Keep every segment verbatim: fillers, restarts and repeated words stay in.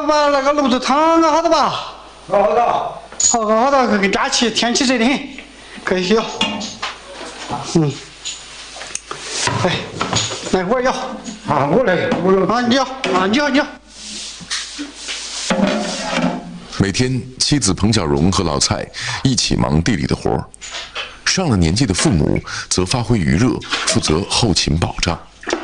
把那个卤豆汤熬好的吧？ 熬好的。 好，熬好的，给加起，天气热得很，可以舀。嗯。哎，来我舀。 啊，我来，我来。 啊，你舀，啊，你舀，你舀。 每天，妻子彭小荣和老蔡一起忙地里的活儿，上了年纪的父母则发挥余热，负责后勤保障。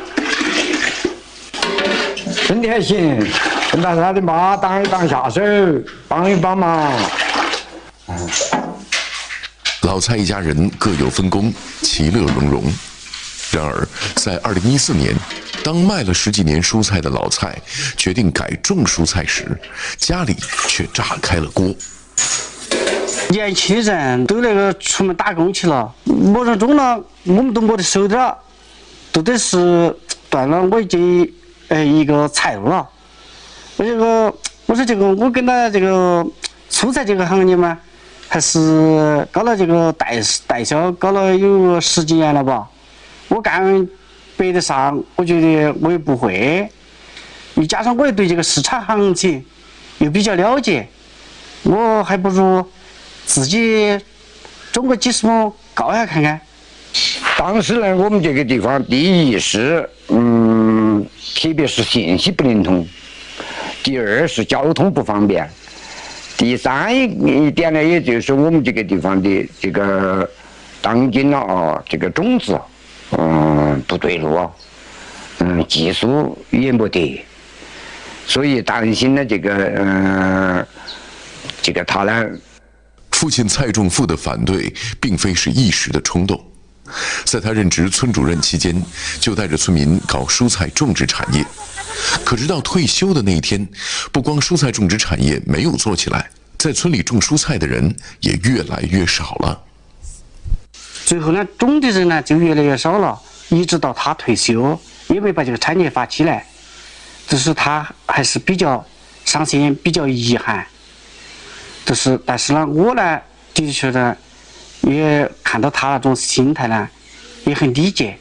身体还行，跟到他的妈当一当下手，帮一帮忙。嗯。 老蔡一家人各有分工，其乐融融。然而，在二零一四年，当卖了十几年蔬菜的老蔡决定改种蔬菜时，家里却炸开了锅。 年轻人都那个出门打工去了，没人种了，我们都没得收点，都得是断了我这呃一个财路了。我这个我说这个我跟他这个蔬菜这个行业嘛，还是搞了这个代代销，搞了有十几年了吧。我干别的啥，我觉得我也不会，又加上我也对这个市场行情又比较了解，我还不如自己种个几十亩搞一下看看。 当时呢，我们这个地方，第一是嗯，特别是信息不灵通；第二是交通不方便；第三一点呢，也就是我们这个地方的这个当今了啊，这个种子。嗯，不对路，嗯，技术也没得，所以担心呢，这个嗯，这个他呢， 父亲蔡仲富的反对并非是一时的冲动，在他任职村主任期间，就带着村民搞蔬菜种植产业。可直到退休的那一天，不光蔬菜种植产业没有做起来，在村里种蔬菜的人也越来越少了。 最后呢，种的人呢就越来越少了，一直到他退休，也没把这个产业发起来，就是他还是比较伤心，比较遗憾。就是，但是呢，我呢，的确呢，也看到他那种心态呢，也很理解。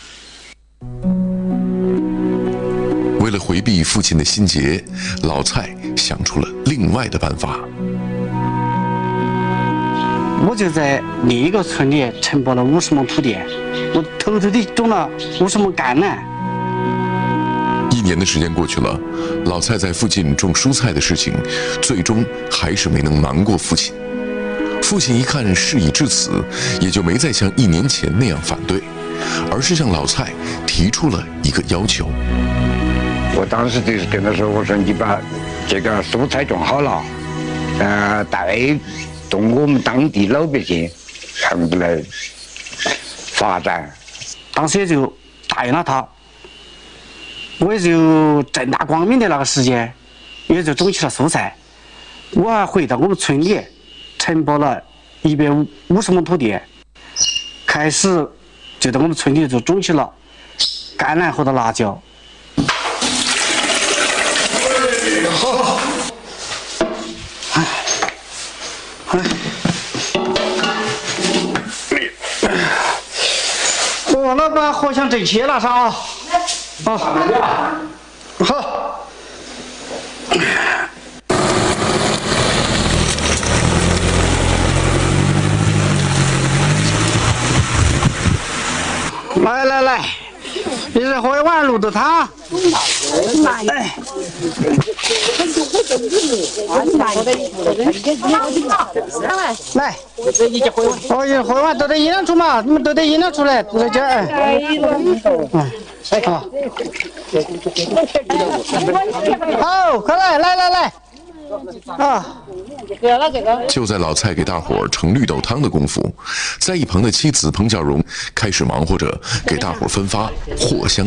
为了回避父亲的心结，老蔡想出了另外的办法。 我就在另一个村里承包了五十亩土地，我偷偷地种了五十亩甘蓝。 一年的时间过去了，老蔡在附近种蔬菜的事情，最终还是没能瞒过父亲。父亲一看事已至此，也就没再像一年前那样反对，而是向老蔡提出了一个要求。 我当时就是跟他说：“我说你把这个蔬菜种好了，呃，带动我们当地老百姓他们来发展。” 当时也就答应了他，我也就正大光明的那个时间，也就种起了蔬菜。我还回到我们村里，承包了一百五十亩土地，开始就在我们村里就种起了甘蓝和的辣椒。好，哎，哎，我那把藿香正气拿上啊！啊，好。来来来，你是喝一碗绿豆汤。哎。来，哦，你喝完都得营养出嘛，你们都得营养出来，都得这儿。嗯，好，快来，来来来。啊！ 就在老蔡给大伙儿盛绿豆汤的功夫，在一旁的妻子彭小荣开始忙活着给大伙儿分发藿香。